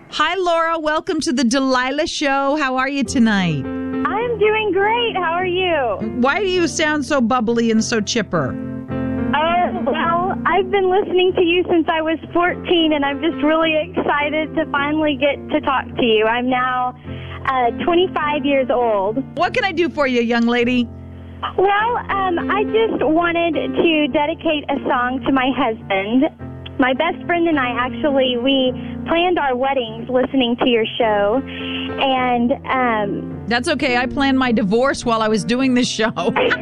Hi, Laura. Welcome to the Delilah Show. How are you tonight? I'm doing great. How are you? Why do you sound so bubbly and so chipper? Well, I've been listening to you since I was 14, and I'm just really excited to finally get to talk to you. I'm now 25 years old. What can I do for you, young lady? Well, I just wanted to dedicate a song to my husband. My best friend and I we planned our weddings listening to your show, and That's okay. I planned my divorce while I was doing this show.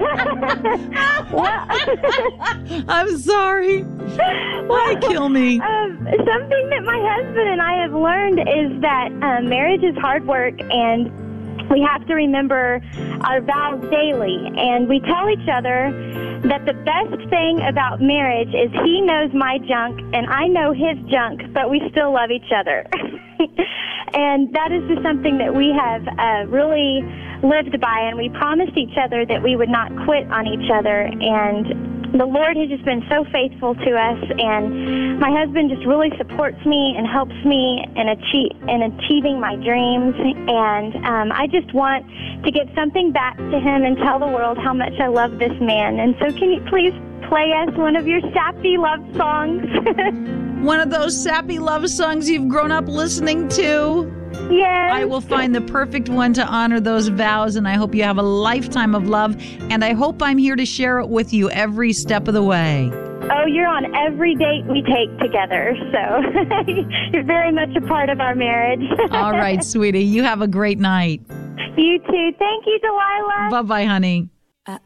I'm sorry. Why kill me? Something that my husband and I have learned is that marriage is hard work, and we have to remember our vows daily. And we tell each other that the best thing about marriage is he knows my junk and I know his junk, but we still love each other. And that is just something that we have really lived by, and we promised each other that we would not quit on each other. And the Lord has just been so faithful to us, and my husband just really supports me and helps me in achieving my dreams. And I just want to give something back to him and tell the world how much I love this man. And so can you please play us one of your sappy love songs? One of those sappy love songs you've grown up listening to? Yes. I will find the perfect one to honor those vows, and I hope you have a lifetime of love, and I hope I'm here to share it with you every step of the way. Oh, you're on every date we take together, so you're very much a part of our marriage. All right, sweetie. You have a great night. You too. Thank you, Delilah. Bye-bye, honey.